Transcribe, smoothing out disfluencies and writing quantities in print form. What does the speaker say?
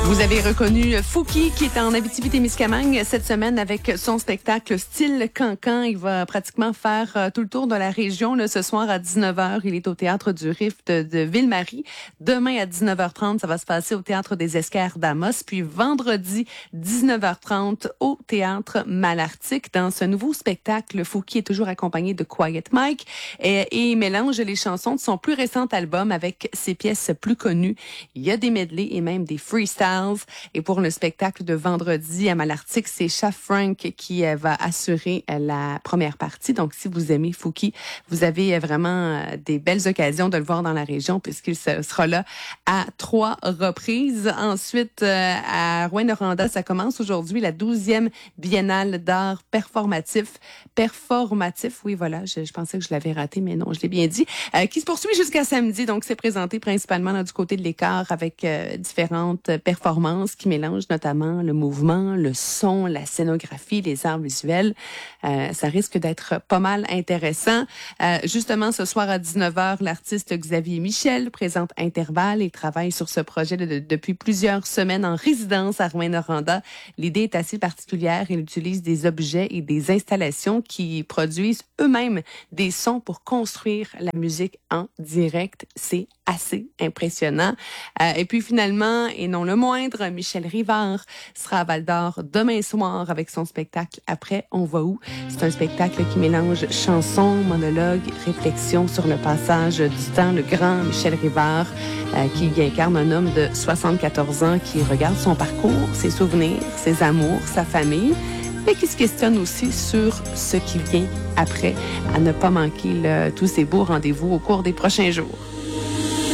Vous avez reconnu Fouki qui est en Abitibi-Témiscamingue cette semaine avec son spectacle Style Cancan. Il va pratiquement faire tout le tour de la région là, ce soir à 19h. Il est au Théâtre du Rift de Ville-Marie. Demain à 19h30, ça va se passer au Théâtre des Esquerres d'Amos. Puis vendredi, 19h30 au Théâtre Malartic. Dans ce nouveau spectacle, Fouki est toujours accompagné de Quiet Mike et il mélange les chansons de son plus récent album avec ses pièces plus connues. Il y a des medleys et même des freestyles. Et pour le spectacle de vendredi à Malartic, c'est Chef Frank qui va assurer la première partie. Donc, si vous aimez Fouki, vous avez vraiment des belles occasions de le voir dans la région puisqu'il sera là à 3 reprises. Ensuite, à Rouyn-Noranda, ça commence aujourd'hui la 12e Biennale d'art performatif. Oui, voilà, je pensais que je l'avais raté, mais non, je l'ai bien dit. Qui se poursuit jusqu'à samedi. Donc, c'est présenté principalement là, du côté de l'Écart avec différentes performances qui mélangent notamment le mouvement, le son, la scénographie, les arts visuels. Ça risque d'être pas mal intéressant. Justement, ce soir à 19h, l'artiste Xavier Michel présente Intervalle et travaille sur ce projet depuis plusieurs semaines en résidence à Rouyn-Noranda. L'idée est assez particulière. Il utilise des objets et des installations qui produisent eux-mêmes des sons pour construire la musique en direct. C'est assez impressionnant. Et puis finalement, et non le moindre, Michel Rivard sera à Val-d'Or demain soir avec son spectacle Après, on va où? C'est un spectacle qui mélange chansons, monologues, réflexions sur le passage du temps. Le grand Michel Rivard qui incarne un homme de 74 ans qui regarde son parcours, ses souvenirs, ses amours, sa famille, mais qui se questionne aussi sur ce qui vient après, à ne pas manquer tous ces beaux rendez-vous au cours des prochains jours.